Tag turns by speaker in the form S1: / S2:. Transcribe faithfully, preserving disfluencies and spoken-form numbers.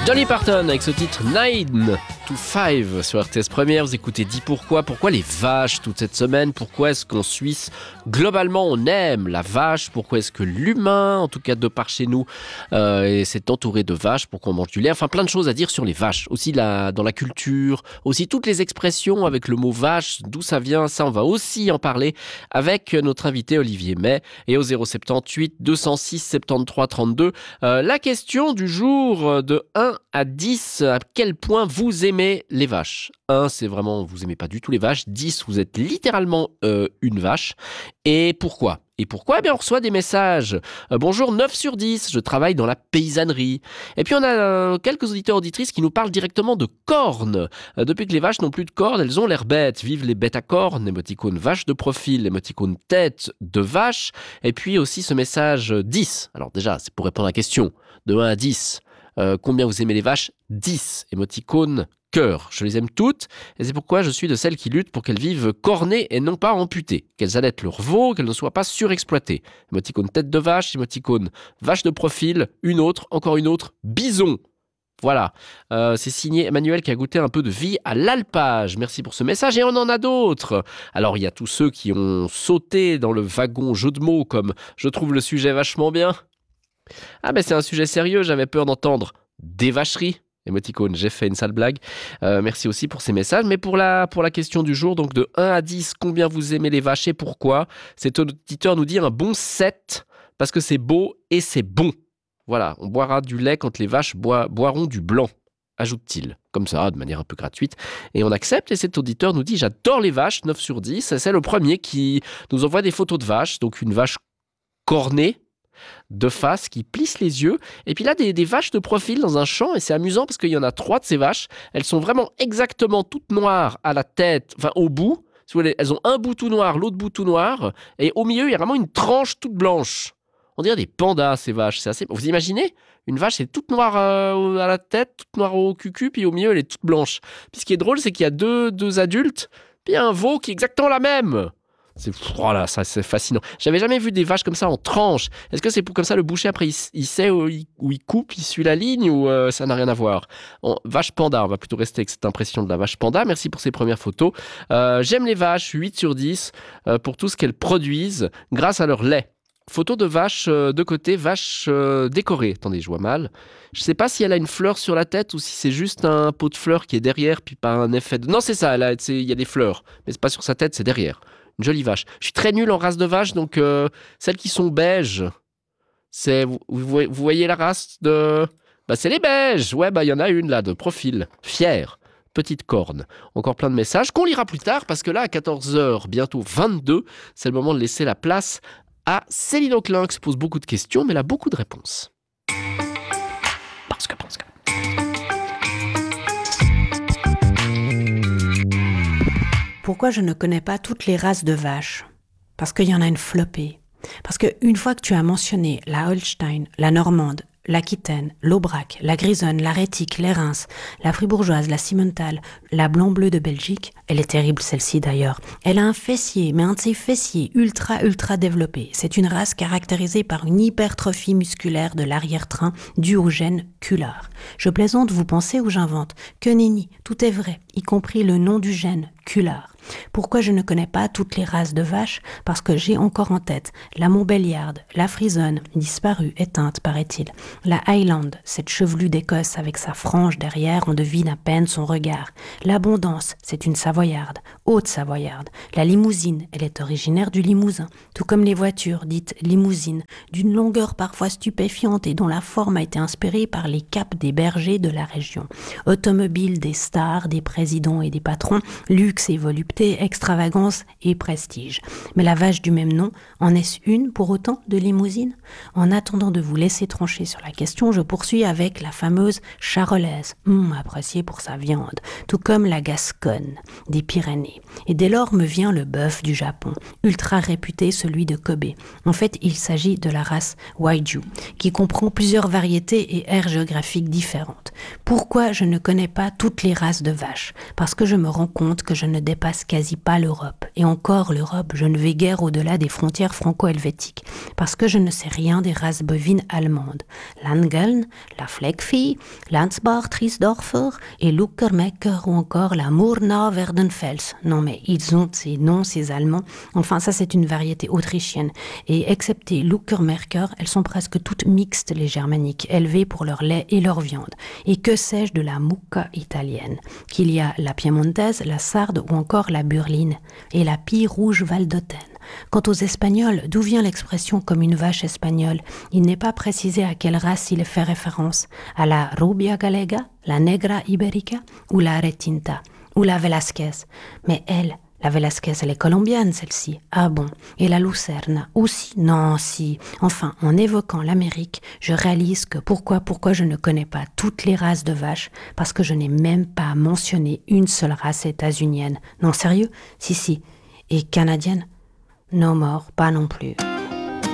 S1: Dolly Parton avec ce titre nine to five sur R T S Première. Vous écoutez Dis pourquoi. Pourquoi les vaches toute cette semaine? Pourquoi est-ce qu'en Suisse, globalement, on aime la vache? Pourquoi est-ce que l'humain, en tout cas de par chez nous, euh, s'est entouré de vaches? Pourquoi on mange du lait? Enfin, plein de choses à dire sur les vaches. Aussi la, dans la culture, aussi toutes les expressions avec le mot vache, d'où ça vient, ça on va aussi en parler avec notre invité Olivier May. Et au zéro sept huit deux zéro six soixante-treize trente-deux, euh, la question du jour de un à dix, à quel point vous aimez les vaches? un, c'est vraiment, vous aimez pas du tout les vaches. dix, vous êtes littéralement euh, une vache. Et pourquoi? Et pourquoi? Eh bien, on reçoit des messages. Euh, bonjour, neuf sur dix, je travaille dans la paysannerie. Et puis, on a euh, quelques auditeurs auditrices qui nous parlent directement de cornes. Euh, depuis que les vaches n'ont plus de cornes, elles ont l'air bêtes. Vive les bêtes à cornes, émoticône vache de profil, émoticône tête de vache. Et puis aussi ce message dix. Alors déjà, c'est pour répondre à la question. De un à dix, euh, combien vous aimez les vaches? dix, émoticône cœur. Je les aime toutes, et c'est pourquoi je suis de celles qui luttent pour qu'elles vivent cornées et non pas amputées, qu'elles allaitent leur veau, qu'elles ne soient pas surexploitées. Émoticône tête de vache, émoticône vache de profil, une autre, encore une autre, bison. Voilà, euh, c'est signé Emmanuel qui a goûté un peu de vie à l'alpage. Merci pour ce message, et on en a d'autres. Alors il y a tous ceux qui ont sauté dans le wagon jeu de mots comme « je trouve le sujet vachement bien ». Ah mais c'est un sujet sérieux, j'avais peur d'entendre des vacheries. Émoticône, j'ai fait une sale blague. Euh, merci aussi pour ces messages. Mais pour la, pour la question du jour, donc de un à dix, combien vous aimez les vaches et pourquoi? Cet auditeur nous dit un bon sept, parce que c'est beau et c'est bon. Voilà, on boira du lait quand les vaches boi- boiront du blanc, ajoute-t-il. Comme ça, de manière un peu gratuite. Et on accepte, et cet auditeur nous dit « J'adore les vaches, neuf sur dix. » C'est le premier qui nous envoie des photos de vaches, donc une vache cornée, de face, qui plisse les yeux, et puis là des, des vaches de profil dans un champ, et c'est amusant parce qu'il y en a trois de ces vaches, elles sont vraiment exactement toutes noires à la tête, enfin au bout, elles ont un bout tout noir, l'autre bout tout noir, et au milieu il y a vraiment une tranche toute blanche. On dirait des pandas ces vaches, c'est assez... Vous imaginez? Une vache c'est toute noire euh, à la tête, toute noire au cucu, puis au milieu elle est toute blanche. Puis ce qui est drôle c'est qu'il y a deux, deux adultes, puis il y a un veau qui est exactement la même. C'est, voilà, ça, c'est fascinant. J'avais jamais vu des vaches comme ça en tranches. Est-ce que c'est pour comme ça le boucher après il, il sait où il, où il coupe, il suit la ligne ou euh, ça n'a rien à voir? On, vache panda, on va plutôt rester avec cette impression de la vache panda. Merci pour ces premières photos. Euh, j'aime les vaches, huit sur dix, euh, pour tout ce qu'elles produisent grâce à leur lait. Photo de vache euh, de côté, vache euh, décorée. Attendez, je vois mal. Je sais pas si elle a une fleur sur la tête ou si c'est juste un pot de fleurs qui est derrière puis pas un effet de... Non, c'est ça, il y a des fleurs. Mais c'est pas sur sa tête, c'est derrière. Une jolie vache. Je suis très nul en race de vache, donc euh, celles qui sont beiges, c'est vous, vous, vous voyez la race de... Bah c'est les beiges. Ouais, bah il y en a une là, de profil. Fière. Petite corne. Encore plein de messages qu'on lira plus tard, parce que là, à quatorze heures, bientôt vingt-deux, c'est le moment de laisser la place à Céline Auclin, qui se pose beaucoup de questions, mais elle a beaucoup de réponses. Parce que, parce que...
S2: Pourquoi je ne connais pas toutes les races de vaches? Parce qu'il y en a une flopée. Parce qu'une fois que tu as mentionné la Holstein, la Normande, l'Aquitaine, l'Aubrac, la Grisonne, la Rétique, les Reims, la Fribourgeoise, la Simmental, la Blanc-Bleu de Belgique, elle est terrible celle-ci d'ailleurs, elle a un fessier, mais un de ces fessiers ultra ultra développé. C'est une race caractérisée par une hypertrophie musculaire de l'arrière-train due au gène Culard. Je plaisante, vous pensez ou j'invente? Que nenni, tout est vrai, y compris le nom du gène Culard. Pourquoi je ne connais pas toutes les races de vaches? Parce que j'ai encore en tête la Montbéliarde, la Frisonne, disparue, éteinte paraît-il, la Highland, cette chevelue d'Écosse avec sa frange derrière, on devine à peine son regard, l'Abondance, c'est une Savoyarde, Haute-Savoyarde, la Limousine, elle est originaire du Limousin, tout comme les voitures dites limousines, d'une longueur parfois stupéfiante et dont la forme a été inspirée par les capes des bergers de la région, automobile des stars, des présidents et des patrons, luxe et volupté, extravagance et prestige. Mais la vache du même nom, en est-ce une pour autant de limousine? En attendant de vous laisser trancher sur la question, je poursuis avec la fameuse charolaise, hum, appréciée pour sa viande, tout comme la gasconne des Pyrénées. Et dès lors me vient le bœuf du Japon, ultra réputé, celui de Kobe. En fait, il s'agit de la race Wagyu, qui comprend plusieurs variétés et aires géographiques différentes. Pourquoi je ne connais pas toutes les races de vaches? Parce que je me rends compte que je je ne dépasse quasi pas l'Europe. Et encore l'Europe, je ne vais guère au-delà des frontières franco-helvétiques, parce que je ne sais rien des races bovines allemandes. Langeln, la Fleckvieh, Landsbach, Triesdorfer et Luckermecker ou encore la Murnau-Werdenfels. Non mais ils ont ces noms, ces Allemands. Enfin ça c'est une variété autrichienne. Et excepté Luckermecker, elles sont presque toutes mixtes les germaniques, élevées pour leur lait et leur viande. Et que sais-je de la Mucca italienne, qu'il y a la piémontaise, la sarde ou encore la burline, et la pie rouge valdôtaine. Quant aux Espagnols, d'où vient l'expression comme une vache espagnole? Il n'est pas précisé à quelle race il fait référence, à la Rubia Gallega, la Negra Ibérica ou la Retinta, ou la Velasquez. Mais elle, la Velasquez, elle est colombienne, celle-ci. Ah bon? Et la Lucerna aussi? Non, si. Enfin, en évoquant l'Amérique, je réalise que pourquoi, pourquoi je ne connais pas toutes les races de vaches, parce que je n'ai même pas mentionné une seule race états-unienne. Non, sérieux? Si, si. Et canadienne? No more, pas non plus.